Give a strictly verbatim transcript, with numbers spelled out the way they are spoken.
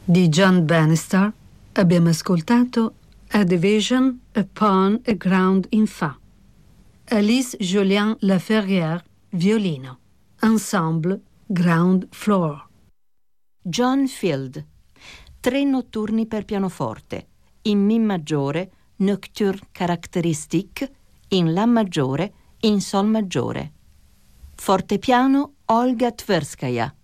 di John Bannister abbiamo ascoltato A Division Upon a Ground in Fa. Alice Julien Laferrière, violino. Ensemble Ground Floor. John Field, tre notturni per pianoforte, in Mi maggiore, Nocturne Caractéristique, in La maggiore, in Sol maggiore. Fortepiano Olga Tverskaya.